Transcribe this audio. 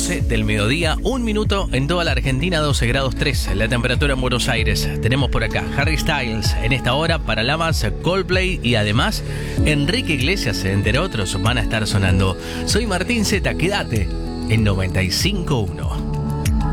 12 del mediodía, 1 minuto en toda la Argentina, 12 grados 3, la temperatura en Buenos Aires. Tenemos por acá Harry Styles en esta hora, Paralamas, Coldplay y además Enrique Iglesias, entre otros, van a estar sonando. Soy Martín Zeta, quédate en 95.1.